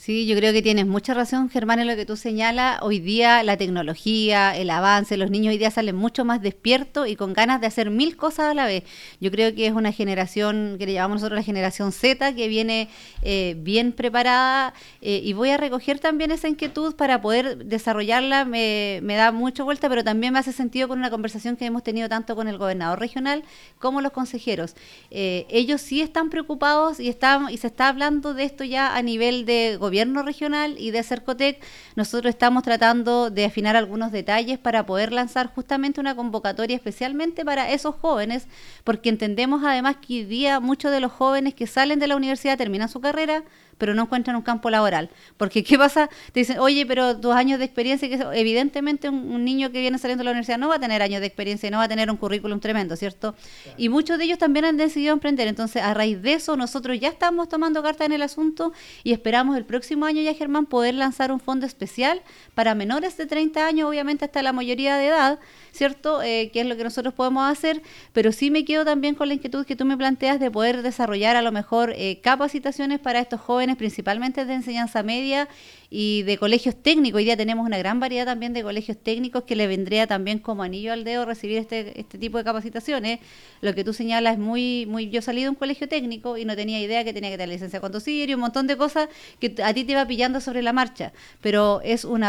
Sí, yo creo que tienes mucha razón, Germán, en lo que tú señalas. Hoy día la tecnología, el avance, los niños hoy día salen mucho más despiertos y con ganas de hacer mil cosas a la vez. Yo creo que es una generación que le llamamos nosotros la generación Z, que viene bien preparada, y voy a recoger también esa inquietud para poder desarrollarla. Me da mucha vuelta, pero también me hace sentido con una conversación que hemos tenido tanto con el gobernador regional como los consejeros. Ellos sí están preocupados y se está hablando de esto ya a nivel de gobierno regional y de Cercotec. Nosotros estamos tratando de afinar algunos detalles para poder lanzar justamente una convocatoria especialmente para esos jóvenes, porque entendemos además que hoy día muchos de los jóvenes que salen de la universidad terminan su carrera, pero no encuentran un campo laboral. Porque ¿qué pasa? Te dicen, oye, pero 2 años de experiencia, que evidentemente un niño que viene saliendo de la universidad no va a tener años de experiencia y no va a tener un currículum tremendo, ¿cierto? Claro. Y muchos de ellos también han decidido emprender. Entonces, a raíz de eso, nosotros ya estamos tomando carta en el asunto y esperamos el próximo año ya, Germán, poder lanzar un fondo especial para menores de 30 años, obviamente hasta la mayoría de edad, ¿cierto? Que es lo que nosotros podemos hacer, pero sí me quedo también con la inquietud que tú me planteas de poder desarrollar a lo mejor capacitaciones para estos jóvenes, principalmente de enseñanza media y de colegios técnicos. Hoy día tenemos una gran variedad también de colegios técnicos que le vendría también como anillo al dedo recibir este tipo de capacitaciones. Lo que tú señalas es muy... Yo salí de un colegio técnico y no tenía idea que tenía que tener licencia de conducir y un montón de cosas que a ti te iba pillando sobre la marcha, pero es un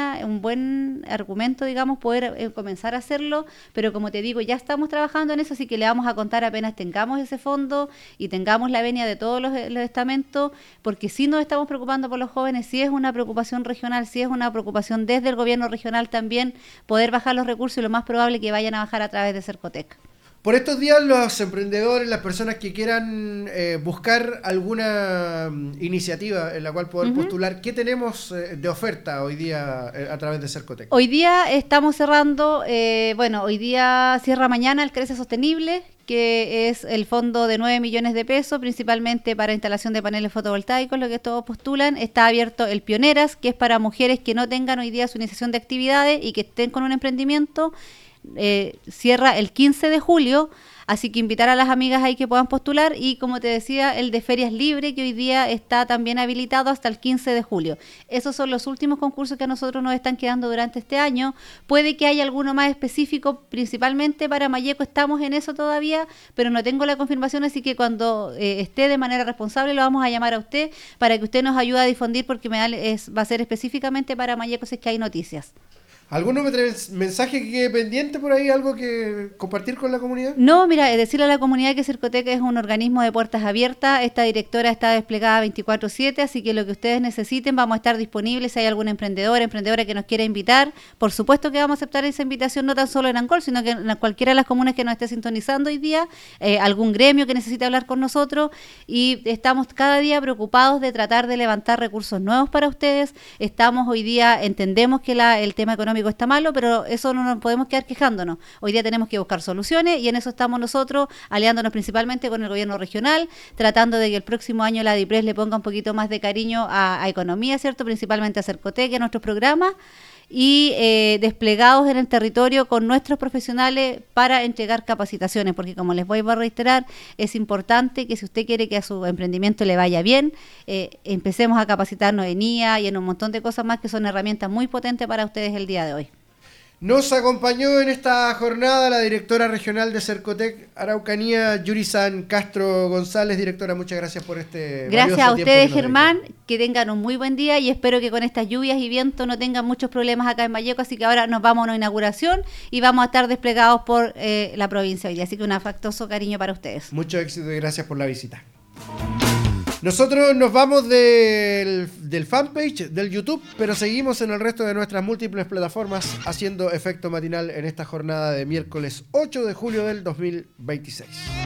buen argumento, digamos, poder comenzar a hacerlo, pero como te digo, ya estamos trabajando en eso, así que le vamos a contar apenas tengamos ese fondo y tengamos la venia de todos los estamentos, porque sí nos estamos preocupando por los jóvenes, sí es una preocupación regional, sí es una preocupación desde el gobierno regional también, poder bajar los recursos y lo más probable que vayan a bajar a través de Cercotec. Por estos días los emprendedores, las personas que quieran buscar alguna iniciativa en la cual poder postular, ¿qué tenemos de oferta hoy día a través de Cercotec? Hoy día estamos cerrando, hoy día cierra mañana el Crece Sostenible, que es el fondo de 9 millones de pesos, principalmente para instalación de paneles fotovoltaicos, lo que todos postulan. Está abierto el Pioneras, que es para mujeres que no tengan hoy día su iniciación de actividades y que estén con un emprendimiento. Cierra el 15 de julio, así que invitar a las amigas ahí que puedan postular, y como te decía, el de Ferias Libre, que hoy día está también habilitado hasta el 15 de julio. Esos son los últimos concursos que a nosotros nos están quedando durante este año. Puede que haya alguno más específico, principalmente para Malleco, estamos en eso todavía, pero no tengo la confirmación, así que cuando esté de manera responsable lo vamos a llamar a usted para que usted nos ayude a difundir, porque va a ser específicamente para Malleco si es que hay noticias. ¿Algún mensaje que quede pendiente por ahí? ¿Algo que compartir con la comunidad? No, mira, decirle a la comunidad que Cercotec es un organismo de puertas abiertas. Esta directora está desplegada 24/7, así que lo que ustedes necesiten vamos a estar disponibles. Si hay algún emprendedora que nos quiera invitar, por supuesto que vamos a aceptar esa invitación, no tan solo en Angol, sino que en cualquiera de las comunas que nos esté sintonizando hoy día, algún gremio que necesite hablar con nosotros, y estamos cada día preocupados de tratar de levantar recursos nuevos para ustedes. Estamos hoy día, entendemos que el tema económico está malo, pero eso no nos podemos quedar quejándonos. Hoy día tenemos que buscar soluciones y en eso estamos nosotros, aliándonos principalmente con el gobierno regional, tratando de que el próximo año la DIPRES le ponga un poquito más de cariño a economía, ¿cierto? Principalmente a Cercotec y a nuestros programas, y desplegados en el territorio con nuestros profesionales para entregar capacitaciones, porque como les voy a reiterar, es importante que si usted quiere que a su emprendimiento le vaya bien, empecemos a capacitarnos en IA y en un montón de cosas más que son herramientas muy potentes para ustedes el día de hoy. Nos acompañó en esta jornada la directora regional de Cercotec Araucanía, Yurisan Castro González. Directora, muchas gracias por este Gracias a ustedes, Germán, que tengan un muy buen día y espero que con estas lluvias y vientos no tengan muchos problemas acá en Malleco, así que ahora nos vamos a una inauguración y vamos a estar desplegados por la provincia hoy, así que un afectuoso cariño para ustedes. Mucho éxito y gracias por la visita. Nosotros nos vamos del fanpage del YouTube, pero seguimos en el resto de nuestras múltiples plataformas haciendo efecto matinal en esta jornada de miércoles 8 de julio del 2026.